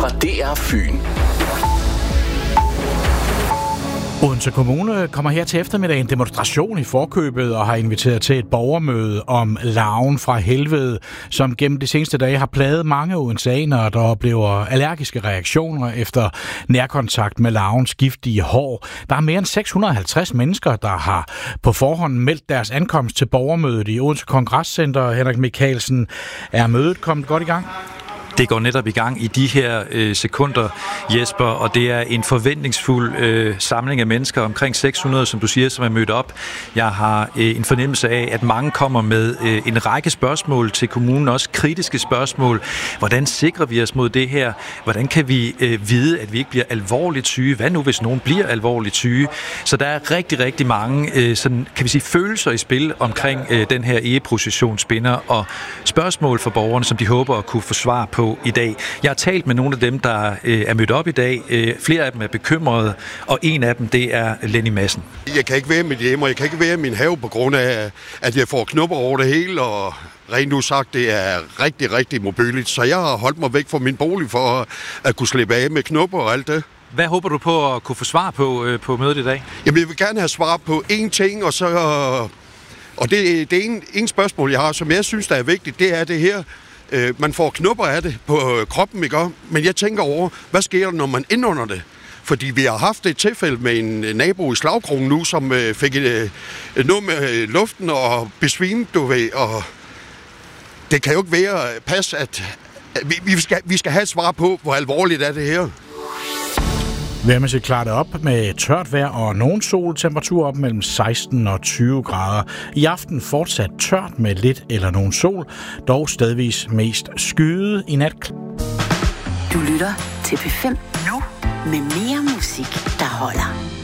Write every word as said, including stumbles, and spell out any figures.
fra D R Fyn. Odense Kommune kommer her til eftermiddag en demonstration i forkøbet og har inviteret til et borgermøde om larven fra helvede, som gennem de seneste dage har plaget mange odenseanere, der oplever allergiske reaktioner efter nærkontakt med larvens giftige hår. Der er mere end seks hundrede og halvtreds mennesker, der har på forhånd meldt deres ankomst til borgermødet i Odense Kongresscenter. Henrik Michaelsen, er mødet kommet godt i gang? Det går netop i gang i de her øh, sekunder, Jesper, og det er en forventningsfuld øh, samling af mennesker, omkring seks hundrede, som du siger, som er mødt op. Jeg har øh, en fornemmelse af, at mange kommer med øh, en række spørgsmål til kommunen, også kritiske spørgsmål. Hvordan sikrer vi os mod det her? Hvordan kan vi øh, vide, at vi ikke bliver alvorligt syge? Hvad nu, hvis nogen bliver alvorligt syge? Så der er rigtig, rigtig mange øh, sådan, kan vi sige, følelser i spil omkring øh, den her egeprocessionsspinder og spørgsmål for borgerne, som de håber at kunne få svar på i dag. Jeg har talt med nogle af dem, der øh, er mødt op i dag. Øh, flere af dem er bekymrede, og en af dem, det er Lenny Madsen. Jeg kan ikke være i mit hjem, og jeg kan ikke være i min have på grund af, at jeg får knopper over det hele, og rent ud sagt, det er rigtig, rigtig mobiligt. Så jeg har holdt mig væk fra min bolig for at kunne slippe af med knopper og alt det. Hvad håber du på at kunne få svar på øh, på mødet i dag? Jamen, jeg vil gerne have svar på én ting, og så... Og det, det ene, ene spørgsmål, jeg har, som jeg synes, der er vigtigt, det er det her. Man får knopper af det på kroppen, ikke? Men jeg tænker over, hvad sker der, når man indånder det? Fordi vi har haft et tilfælde med en nabo i Slagkrogen nu, som fik et, noget med luften og besvimet, du ved. Og det kan jo ikke være pas, at vi, vi, skal, vi skal have et svar på, hvor alvorligt er det her. Vejrmæssigt klarer det op med tørt vejr og nogen sol, temperatur op mellem seksten og tyve grader. I aften fortsat tørt med lidt eller nogen sol, dog stedvis mest skyet i nat. Du lytter til P fem nu med mere musik, der holder.